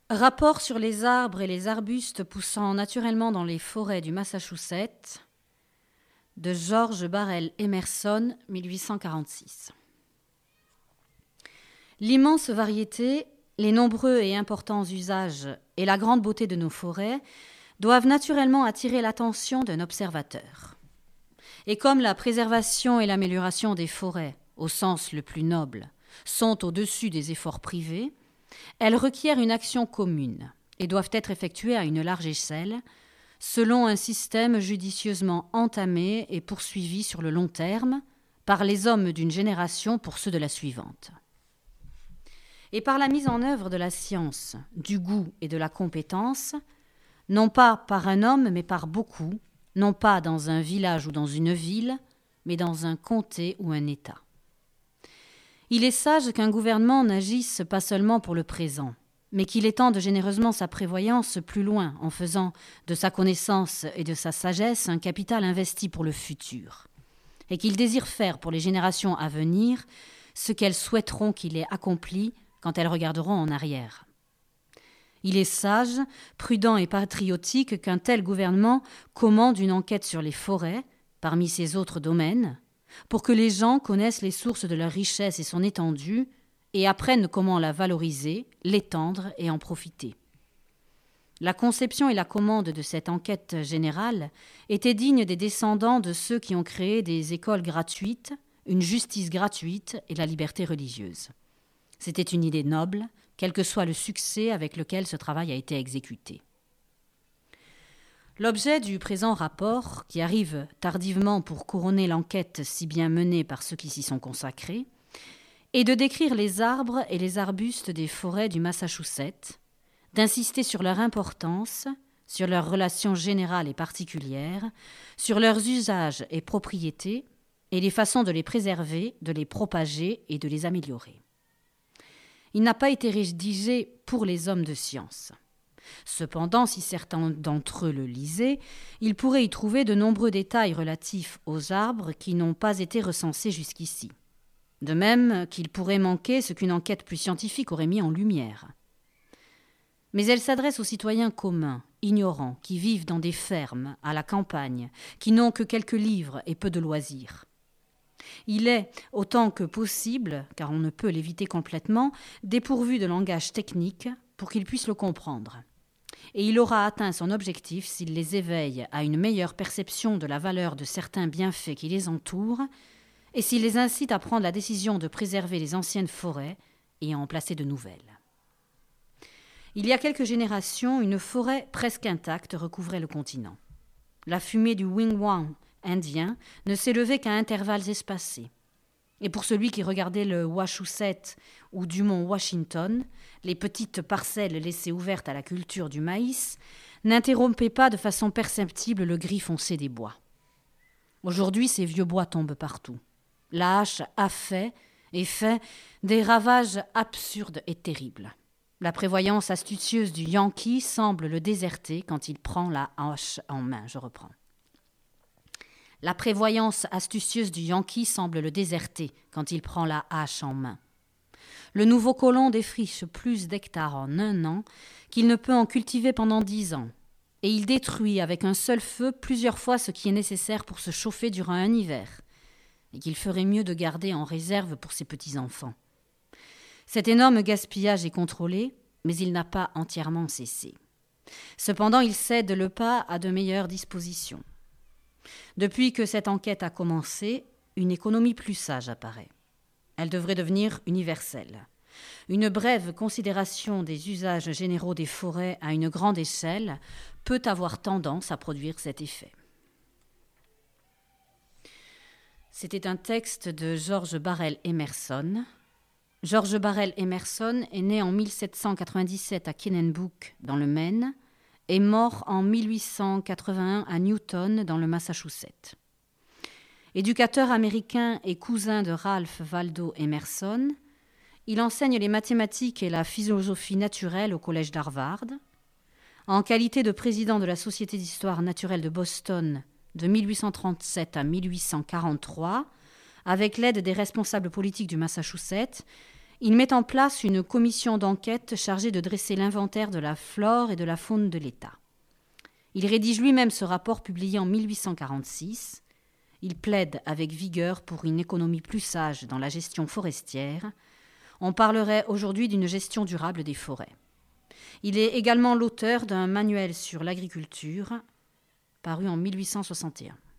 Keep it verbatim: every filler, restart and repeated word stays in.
Rapport sur les arbres et les arbustes poussant naturellement dans les forêts du Massachusetts de George Barrell Emerson, mille huit cent quarante-six. L'immense variété, les nombreux et importants usages et la grande beauté de nos forêts doivent naturellement attirer l'attention d'un observateur. Et comme la préservation et l'amélioration des forêts, au sens le plus noble, sont au-dessus des efforts privés, elles requièrent une action commune et doivent être effectuées à une large échelle, selon un système judicieusement entamé et poursuivi sur le long terme par les hommes d'une génération pour ceux de la suivante. Et par la mise en œuvre de la science, du goût et de la compétence, non pas par un homme mais par beaucoup, non pas dans un village ou dans une ville, mais dans un comté ou un État. Il est sage qu'un gouvernement n'agisse pas seulement pour le présent, mais qu'il étende généreusement sa prévoyance plus loin en faisant de sa connaissance et de sa sagesse un capital investi pour le futur, et qu'il désire faire pour les générations à venir ce qu'elles souhaiteront qu'il ait accompli quand elles regarderont en arrière. Il est sage, prudent et patriotique qu'un tel gouvernement commande une enquête sur les forêts, parmi ses autres domaines, pour que les gens connaissent les sources de leur richesse et son étendue et apprennent comment la valoriser, l'étendre et en profiter. La conception et la commande de cette enquête générale étaient dignes des descendants de ceux qui ont créé des écoles gratuites, une justice gratuite et la liberté religieuse. C'était une idée noble, quel que soit le succès avec lequel ce travail a été exécuté. L'objet du présent rapport, qui arrive tardivement pour couronner l'enquête si bien menée par ceux qui s'y sont consacrés, est de décrire les arbres et les arbustes des forêts du Massachusetts, d'insister sur leur importance, sur leurs relations générales et particulières, sur leurs usages et propriétés, et les façons de les préserver, de les propager et de les améliorer. Il n'a pas été rédigé pour les hommes de science. Cependant, si certains d'entre eux le lisaient, ils pourraient y trouver de nombreux détails relatifs aux arbres qui n'ont pas été recensés jusqu'ici. De même qu'il pourrait manquer ce qu'une enquête plus scientifique aurait mis en lumière. Mais elle s'adresse aux citoyens communs, ignorants, qui vivent dans des fermes, à la campagne, qui n'ont que quelques livres et peu de loisirs. Il est, autant que possible, car on ne peut l'éviter complètement, dépourvu de langage technique pour qu'ils puissent le comprendre. Et il aura atteint son objectif s'il les éveille à une meilleure perception de la valeur de certains bienfaits qui les entourent et s'il les incite à prendre la décision de préserver les anciennes forêts et à en placer de nouvelles. Il y a quelques générations, une forêt presque intacte recouvrait le continent. La fumée du wigwam indien ne s'élevait qu'à intervalles espacés. Et pour celui qui regardait le Wachusett ou du mont Washington, les petites parcelles laissées ouvertes à la culture du maïs n'interrompaient pas de façon perceptible le gris foncé des bois. Aujourd'hui, ces vieux bois tombent partout. La hache a fait et fait des ravages absurdes et terribles. La prévoyance astucieuse du Yankee semble le déserter quand il prend la hache en main. Je reprends. La prévoyance astucieuse du Yankee semble le déserter quand il prend la hache en main. Le nouveau colon défriche plus d'hectares en un an qu'il ne peut en cultiver pendant dix ans, et il détruit avec un seul feu plusieurs fois ce qui est nécessaire pour se chauffer durant un hiver, et qu'il ferait mieux de garder en réserve pour ses petits-enfants. Cet énorme gaspillage est contrôlé, mais il n'a pas entièrement cessé. Cependant, il cède le pas à de meilleures dispositions. Depuis que cette enquête a commencé, une économie plus sage apparaît. Elle devrait devenir universelle. Une brève considération des usages généraux des forêts à une grande échelle peut avoir tendance à produire cet effet. C'était un texte de George Barrell Emerson. George Barrell Emerson est né en mille sept cent quatre-vingt-dix-sept à Kennebec, dans le Maine, et mort en mille huit cent quatre-vingt-un à Newton, dans le Massachusetts. Éducateur américain et cousin de Ralph Waldo Emerson, il enseigne les mathématiques et la philosophie naturelle au collège d'Harvard. En qualité de président de la Société d'histoire naturelle de Boston de mille huit cent trente-sept à mille huit cent quarante-trois, avec l'aide des responsables politiques du Massachusetts, Il met en place une commission d'enquête chargée de dresser l'inventaire de la flore et de la faune de l'État. Il rédige lui-même ce rapport publié en mille huit cent quarante-six. Il plaide avec vigueur pour une économie plus sage dans la gestion forestière. On parlerait aujourd'hui d'une gestion durable des forêts. Il est également l'auteur d'un manuel sur l'agriculture, paru en mille huit cent soixante et un.